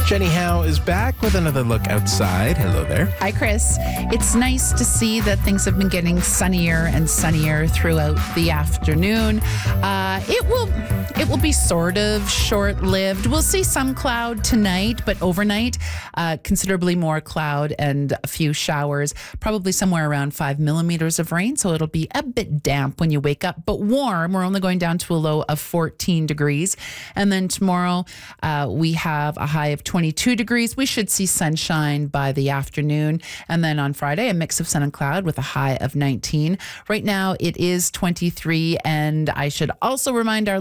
Jenny Howe is back with another look outside. Hello there. Hi, Chris. It's nice to see that things have been getting sunnier and sunnier throughout the afternoon. It will be sort of short-lived. We'll see some cloud tonight, but overnight, considerably more cloud and a few showers, probably somewhere around 5 millimeters of rain. So it'll be a bit damp when you wake up, but warm. We're only going down to a low of 14 degrees. And then tomorrow, we have a high of 22 degrees. We should see sunshine by the afternoon. And then on Friday, a mix of sun and cloud with a high of 19. Right now, it is 23. And I should also remind our